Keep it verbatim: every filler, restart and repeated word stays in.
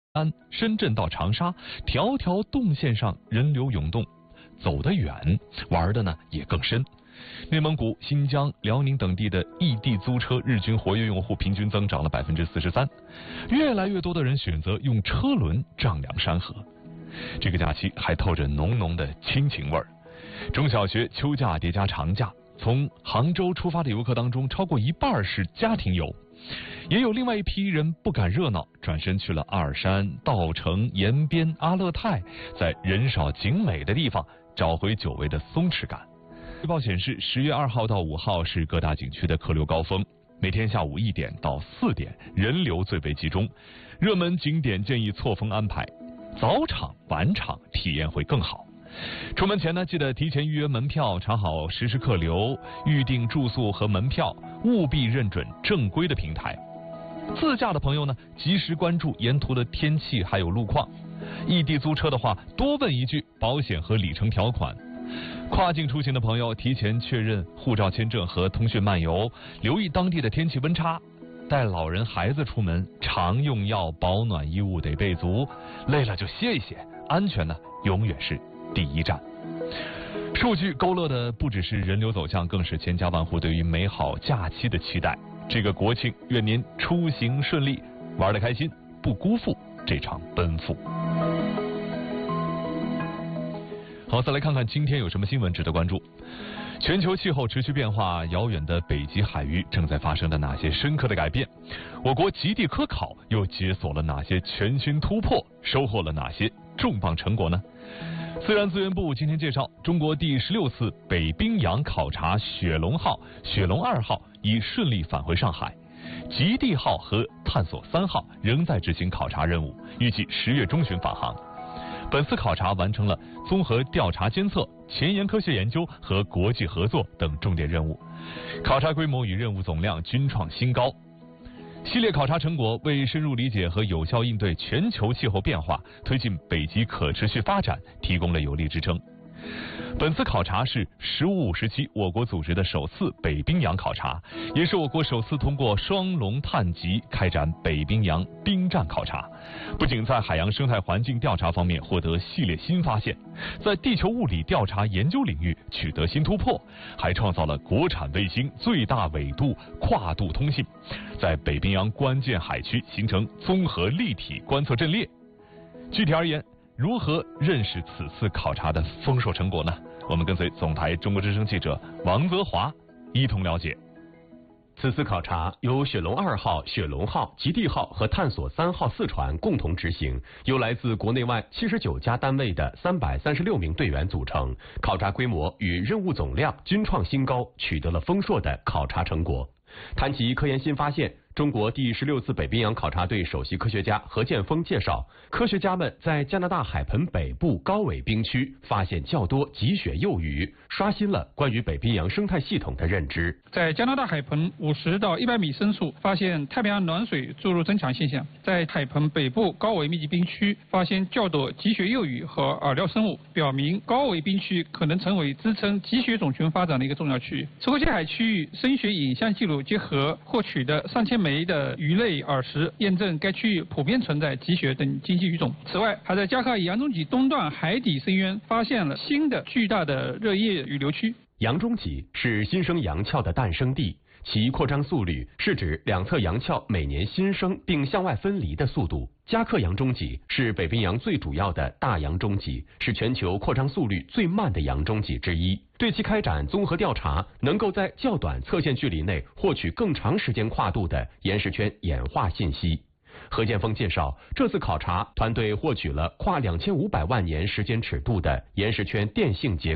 安、深圳到长沙，条条动线上人流涌动，走得远，玩的呢也更深。内蒙古、新疆、辽宁等地的异地租车日均活跃用户平均增长了百分之四十三，越来越多的人选择用车轮丈量山河。这个假期还透着浓浓的亲情味儿。中小学秋假叠加长假，从杭州出发的游客当中，超过一半是家庭游。也有另外一批人不赶热闹，转身去了阿尔山、稻城、延边、阿勒泰，在人少景美的地方找回久违的松弛感。预报显示，十月二号到五号是各大景区的客流高峰，每天下午一点到四点人流最为集中，热门景点建议错峰安排，早场晚场体验会更好。出门前呢，记得提前预约门票，查好实时客流，预订住宿和门票，务必认准正规的平台。自驾的朋友呢，及时关注沿途的天气还有路况。异地租车的话，多问一句保险和里程条款。跨境出行的朋友，提前确认护照、签证和通讯漫游，留意当地的天气温差。带老人孩子出门，常用药、保暖衣物得备足，累了就歇一歇，安全呢永远是第一站。数据勾勒的不只是人流走向，更是千家万户对于美好假期的期待。这个国庆，愿您出行顺利，玩得开心，不辜负这场奔赴。好，再来看看今天有什么新闻值得关注。全球气候持续变化，遥远的北极海域正在发生着哪些深刻的改变？我国极地科考又解锁了哪些全新突破？收获了哪些重磅成果呢？自然资源部今天介绍，中国第十六次北冰洋考察雪龙号、雪龙二号已顺利返回上海，极地号和探索三号仍在执行考察任务，预计十月中旬返航。本次考察完成了综合调查监测、前沿科学研究和国际合作等重点任务，考察规模与任务总量均创新高。系列考察成果为深入理解和有效应对全球气候变化、推进北极可持续发展提供了有力支撑。本次考察是“十五五”时期我国组织的首次北冰洋考察，也是我国首次通过双龙探极开展北冰洋冰战考察。不仅在海洋生态环境调查方面获得系列新发现，在地球物理调查研究领域取得新突破，还创造了国产卫星最大纬度跨度通信，在北冰洋关键海区形成综合立体观测阵列。具体而言，如何认识此次考察的丰硕成果呢？我们跟随总台中国之声记者王泽华一同了解。 此次考察由雪龙二号、雪龙号、极地号和探索三号四船共同执行，由来自国内外七十九家单位的三百三十六名队员组成，考察规模与任务总量均创新高，取得了丰硕的考察成果。谈及科研新发现，中国第十六次北冰洋考察队首席科学家何建峰介绍，科学家们在加拿大海盆北部高纬冰区发现较多极雪幼鱼，刷新了关于北冰洋生态系统的认知。 在加拿大海盆五十到一百米深处发现太平洋暖水注入增强现象，在海盆北部高纬密集冰区发现较多极雪幼鱼和饵料生物，表明高纬冰区可能成为支撑极雪种群发展的一个重要区域。此过界海区域深雪影像记录结合获取的上千枚的鱼类饵食，验证该区域普遍存在极雪等经济鱼种。此外，还在加克洋中脊东段海底深渊发现了新的巨大的热液雨流区。 洋中脊是新生洋鞘的诞生地，其扩张速率是指两侧洋鞘每年新生并向外分离的速度。加克洋中脊是北冰洋最主要的大洋中脊，是全球扩张速率最慢的洋中脊之一。对其开展综合调查，能够在较短测线距离内获取更长时间跨度的岩石圈演化信息。何建峰介绍，这次考察团队获取了跨两千五百万年时间尺度的岩石圈电性结构